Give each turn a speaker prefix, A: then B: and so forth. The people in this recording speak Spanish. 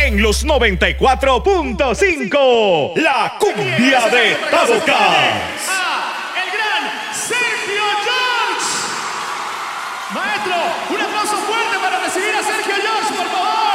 A: en los 94.5. La cumbia de Tabocas.
B: El gran Sergio George. Maestro, un aplauso fuerte para recibir a Sergio George, por favor.